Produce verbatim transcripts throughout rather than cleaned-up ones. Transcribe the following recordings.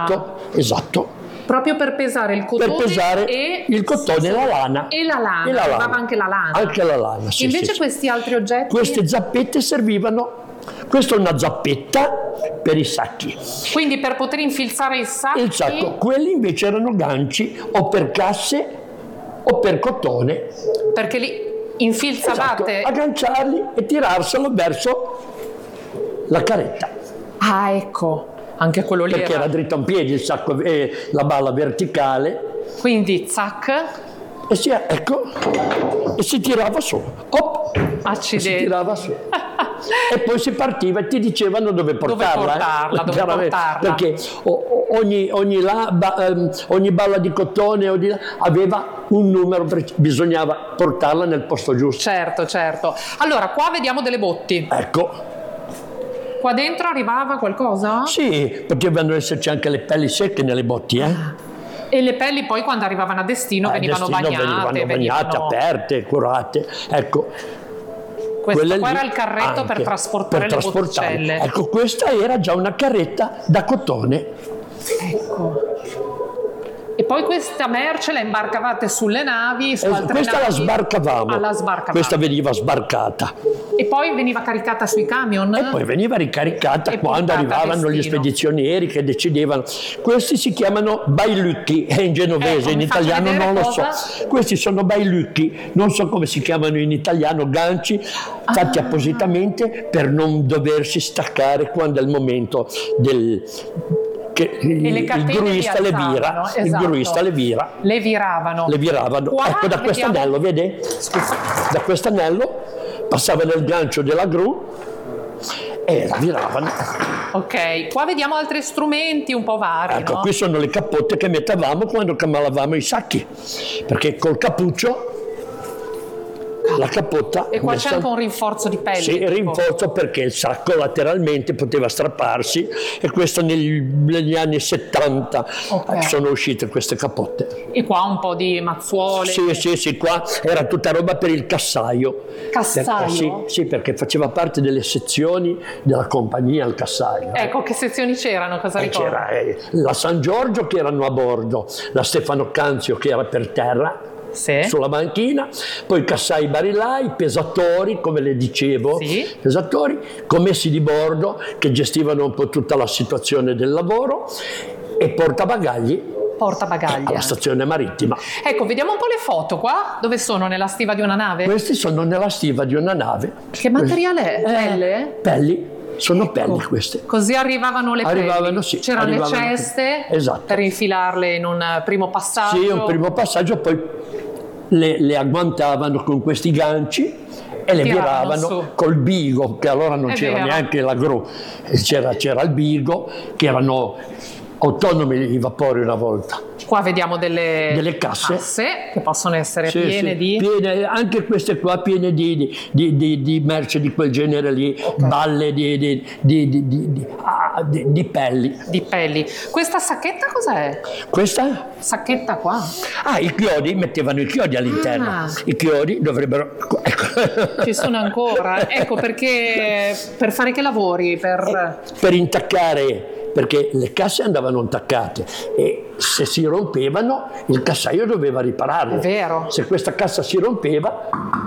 Esatto, esatto. Proprio per pesare il cotone, per pesare e il cotone e la lana. E la lana, e la lana. arrivava anche la lana. Anche la lana, sì, Invece sì, sì. questi altri oggetti? Queste zappette servivano, questa è una zappetta per i sacchi. Quindi per poter infilzare i sacchi? Il sacco, quelli invece erano ganci o per casse o per cotone. Perché lì infilzavate? Esatto, agganciarli e tirarselo verso la carretta. Ah, ecco. Anche quello lì perché era... era dritto in piedi il sacco e la balla verticale. Quindi zac. E si, ecco, e si tirava su. Op, Accidenti. E si tirava su. E poi si partiva e ti dicevano dove portarla. Dove portarla, eh? dove portarla. Perché ogni, ogni, la, ba, ogni balla di cotone ogni, aveva un numero, bisognava portarla nel posto giusto. Certo, certo. Allora, qua vediamo delle botti. Ecco. Qua dentro arrivava qualcosa? Sì, potevano esserci anche le pelli secche nelle botti, eh? E le pelli poi quando arrivavano a destino a venivano destino bagnate. venivano bagnate, venivano... aperte, curate. Ecco. Questo qua lì, era il carretto per trasportare, per le trasportare. botticelle. Ecco, questa era già una carretta da cotone. Ecco. E poi questa merce la imbarcavate sulle navi, su altre questa navi. la sbarcavamo. Ah, la sbarcavamo. Questa veniva sbarcata. E poi veniva caricata sui camion? E poi veniva ricaricata e quando arrivavano gli spedizionieri che decidevano. Questi si chiamano bailucchi, è in genovese, ecco, in italiano non lo cosa? so. Questi sono bailucchi, non so come si chiamano in italiano, ganci fatti ah. appositamente per non doversi staccare quando è il momento del... che il, il gruista le vira, esatto. il gruista le vira, le viravano, le viravano. Qua ecco da questo anello, vede? Da questo anello passava nel gancio della gru e la viravano. Ok, qua vediamo altri strumenti un po' vari. Ecco, no? qui sono le cappotte che mettevamo quando camalavamo i sacchi, perché col cappuccio la cappotta. E qua messa... c'è anche un rinforzo di pelle. Sì, il rinforzo perché il sacco lateralmente poteva strapparsi e questo negli, negli anni settanta okay. sono uscite queste capotte. E qua un po' di mazzuole. Sì, sì, sì, qua era tutta roba per il cassaio. Cassaio? Per, sì, sì, perché faceva parte delle sezioni della compagnia il cassaio. Ecco, che sezioni c'erano? Cosa eh, ricordi? C'era eh, la San Giorgio che erano a bordo, la Stefano Canzio che era per terra. Sì. Sulla banchina, poi cassai barilai, pesatori, come le dicevo, sì. pesatori, commessi di bordo che gestivano un po' tutta la situazione del lavoro e portabagagli. Portabagagli. Alla stazione marittima. Ecco, vediamo un po' le foto qua. Dove sono? Nella stiva di una nave? Questi sono nella stiva di una nave. Che materiale è? Pelle? Eh, pelli. Sono ecco. pelli queste. Così arrivavano le arrivavano, pelli? Sì, C'erano arrivavano le ceste esatto. per infilarle in un primo passaggio? Sì, un primo passaggio, poi le, le agguantavano con questi ganci e le viravano su. Col bigo, che allora non è c'era vero. Neanche la gru, c'era, c'era il bigo, che erano autonomi i vapori una volta. Qua vediamo delle, delle casse. casse che possono essere sì, piene sì. di... Piene, anche queste qua piene di, di, di, di merce di quel genere lì, okay. balle di, di, di, di, di, di, ah, di, di pelli. Di pelli. Questa sacchetta cos'è? Questa? Sacchetta qua. Ah, i chiodi, mettevano i chiodi all'interno. Ah. I chiodi dovrebbero... Ecco. Ci sono ancora. Ecco, perché per fare che lavori? Per, per intaccare... perché le casse andavano intaccate e se si rompevano il cassaio doveva ripararle. È vero. Se questa cassa si rompeva,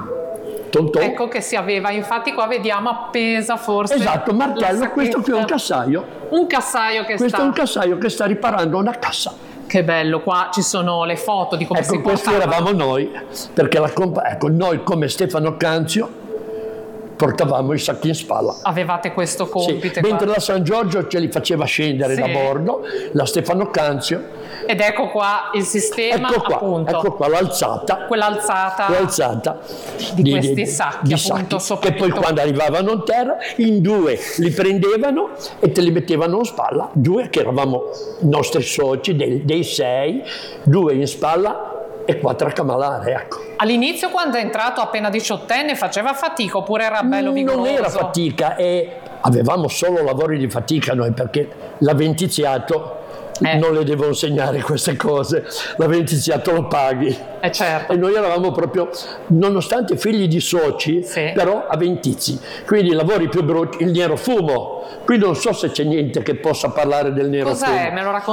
ton ton. Ecco che si aveva, infatti qua vediamo appesa forse. Esatto, martello, questo qui è un cassaio. Un cassaio che questo sta... Questo è un cassaio che sta riparando una cassa. Che bello, qua ci sono le foto di come ecco, si portava. Ecco, questi eravamo noi, perché la compa... ecco, noi come Stefano Canzio portavamo i sacchi in spalla. Avevate questo compito. Sì, mentre la San Giorgio ce li faceva scendere sì. da bordo, la Stefano Canzio. Ed ecco qua il sistema, ecco qua, appunto. Ecco qua l'alzata. Quell'alzata. Quell'alzata di, di questi di, sacchi, di appunto. Sacchi, che poi quando arrivavano in terra, in due li prendevano e te li mettevano in spalla. Due che eravamo nostri soci, dei, dei sei, due in spalla e quattro a camalare, ecco. All'inizio quando è entrato appena diciottenne faceva fatica oppure era bello vigoroso? Non era fatica e avevamo solo lavori di fatica noi perché l'avventiziato eh. non le devo insegnare queste cose, l'avventiziato lo paghi. Eh certo. E noi eravamo proprio, nonostante figli di soci, sì. però avventizi. Quindi i lavori più brutti, il nero fumo. Qui non so se c'è niente che possa parlare del nero Cos'è? fumo. Me lo racconti?